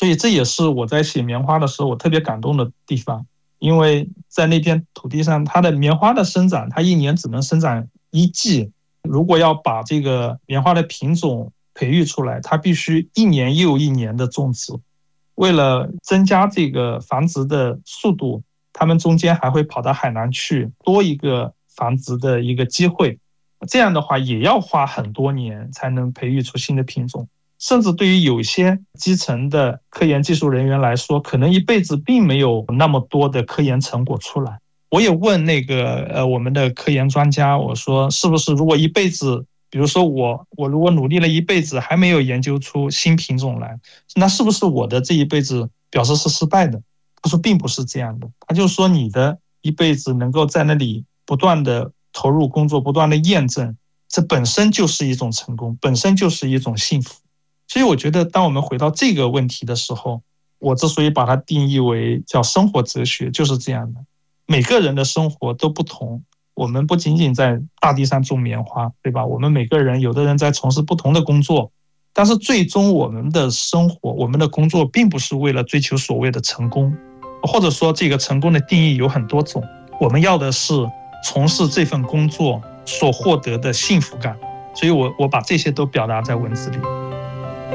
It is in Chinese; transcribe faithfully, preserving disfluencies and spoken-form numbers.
所以这也是我在写棉花的时候我特别感动的地方，因为在那片土地上，它的棉花的生长，它一年只能生长一季，如果要把这个棉花的品种培育出来，它必须一年又一年的种植。为了增加这个繁殖的速度，他们中间还会跑到海南去，多一个繁殖的一个机会。这样的话也要花很多年才能培育出新的品种，甚至对于有些基层的科研技术人员来说，可能一辈子并没有那么多的科研成果出来。我也问那个呃我们的科研专家，我说是不是如果一辈子，比如说我我如果努力了一辈子还没有研究出新品种来，那是不是我的这一辈子表示是失败的？他说并不是这样的，他就说你的一辈子能够在那里不断的投入工作，不断的验证，这本身就是一种成功，本身就是一种幸福。所以我觉得当我们回到这个问题的时候，我之所以把它定义为叫生活哲学，就是这样的。每个人的生活都不同，我们不仅仅在大地上种棉花，对吧？我们每个人，有的人在从事不同的工作，但是最终我们的生活，我们的工作并不是为了追求所谓的成功，或者说这个成功的定义有很多种，我们要的是从事这份工作所获得的幸福感。所以我我把这些都表达在文字里。